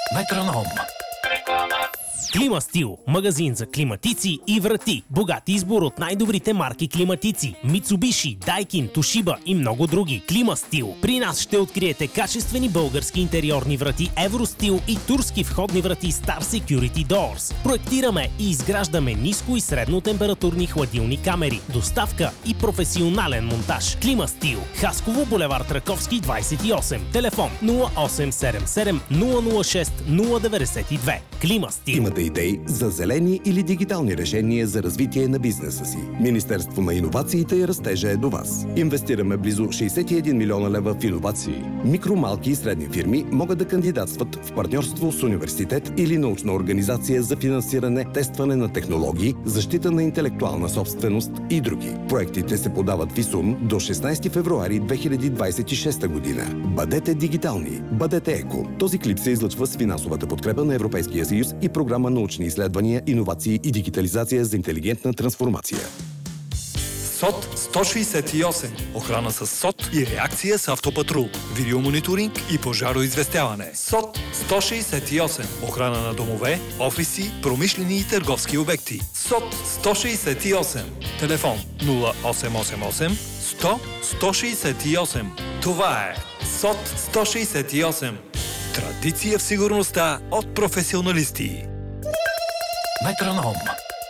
Метроном. Климастил, магазин за климатици и врати. Богат избор от най-добрите марки климатици. Mitsubishi, Daikin, Toshiba и много други. Климастил. При нас ще откриете качествени български интериорни врати Евростил и турски входни врати Star Security Doors. Проектираме и изграждаме ниско и средно температурни хладилни камери. Доставка и професионален монтаж. Климастил. Хасково, булевард Раковски, 28. Телефон 0877 006 092. Климастил. Имате идеи за зелени или дигитални решения за развитие на бизнеса си? Министерство на иновациите и растежа е до вас. Инвестираме близо 61 милиона лева в иновации. Микро, малки и средни фирми могат да кандидатстват в партньорство с университет или научна организация за финансиране, тестване на технологии, защита на интелектуална собственост и други. Проектите се подават в ИСУН до 16 февруари 2026 година. Бъдете дигитални, бъдете еко. Този клип се излъчва с финансовата подкрепа на Европейския съюз и програма научни изследвания, иновации и дигитализация за интелигентна трансформация. СОТ 168. Охрана с СОТ и реакция с автопатрул. Видеомониторинг и пожароизвестяване. СОТ 168. Охрана на домове, офиси, промишлени и търговски обекти. СОТ 168. Телефон 0888 100 168. Това е СОТ 168. Традиция в сигурността от професионалисти. Метроном.